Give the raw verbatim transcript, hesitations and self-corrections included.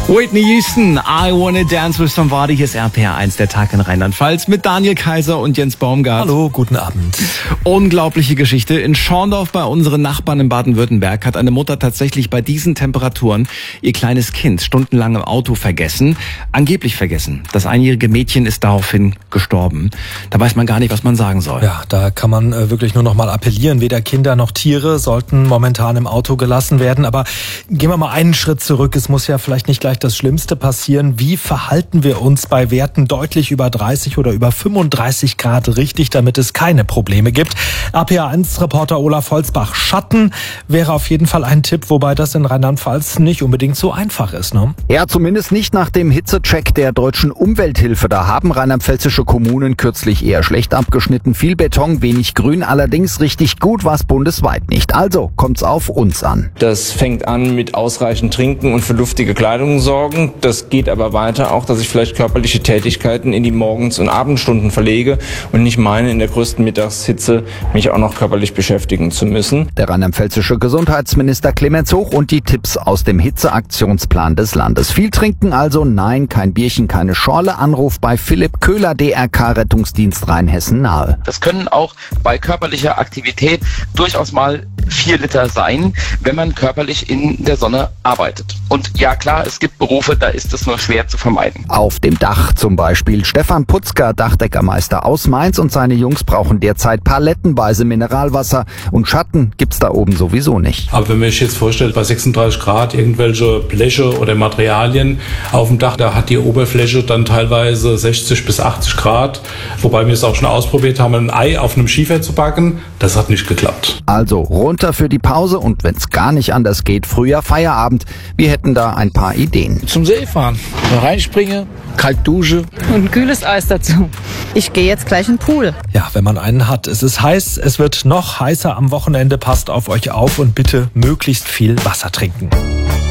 Whitney Houston, I Wanna Dance With Somebody. Hier ist R P R eins, der Tag in Rheinland-Pfalz mit Daniel Kaiser und Jens Baumgart. Hallo, guten Abend. Unglaubliche Geschichte. In Schorndorf bei unseren Nachbarn in Baden-Württemberg hat eine Mutter tatsächlich bei diesen Temperaturen ihr kleines Kind stundenlang im Auto vergessen. Angeblich vergessen. Das einjährige Mädchen ist daraufhin gestorben. Da weiß man gar nicht, was man sagen soll. Ja, da kann man äh, wirklich nur noch mal appellieren. Weder Kinder noch Tiere sollten momentan im Auto gelassen werden. Aber gehen wir mal einen Schritt zurück. Es muss ja vielleicht nicht gleich das Schlimmste passieren. Wie verhalten wir uns bei Werten deutlich über dreißig oder über fünfunddreißig Grad richtig, damit es keine Probleme gibt? R P R eins Reporter Olaf Holzbach. Schatten wäre auf jeden Fall ein Tipp, wobei das in Rheinland-Pfalz nicht unbedingt so einfach ist, ne? Ja, zumindest nicht nach dem Hitzecheck der deutschen Umwelthilfe. Da haben rheinland-pfälzische Kommunen kürzlich eher schlecht abgeschnitten. Viel Beton, wenig Grün, allerdings richtig gut war es bundesweit nicht. Also kommt's auf uns an. Das fängt an mit ausreichend Trinken und für luftige Kleidung sorgen. Das geht aber weiter auch, dass ich vielleicht körperliche Tätigkeiten in die Morgens- und Abendstunden verlege und nicht meine, in der größten Mittagshitze mich auch noch körperlich beschäftigen zu müssen. Der rheinland-pfälzische Gesundheitsminister Clemens Hoch und die Tipps aus dem Hitzeaktionsplan des Landes. Viel trinken also, nein, kein Bierchen, keine Schorle. Anruf bei Philipp Köhler, D R K-Rettungsdienst Rheinhessen nahe. Das können auch bei körperlicher Aktivität durchaus mal vier Liter sein, wenn man körperlich in der Sonne arbeitet. Und ja klar, es gibt Berufe, da ist es nur schwer zu vermeiden. Auf dem Dach zum Beispiel. Stefan Putzka, Dachdeckermeister aus Mainz, und seine Jungs brauchen derzeit palettenweise Mineralwasser. Und Schatten gibt's da oben sowieso nicht. Aber wenn man sich jetzt vorstellt, bei sechsunddreißig Grad irgendwelche Bleche oder Materialien auf dem Dach, da hat die Oberfläche dann teilweise sechzig bis achtzig Grad. Wobei wir es auch schon ausprobiert haben, ein Ei auf einem Schiefer zu backen. Das hat nicht geklappt. Also runter für die Pause und wenn's gar nicht anders geht, früher Feierabend. Wir hätten da ein paar Ideen. Zum See fahren, reinspringen, kalt Dusche. Und ein kühles Eis dazu. Ich gehe jetzt gleich in den Pool. Ja, wenn man einen hat. Es ist heiß, es wird noch heißer am Wochenende. Passt auf euch auf und bitte möglichst viel Wasser trinken.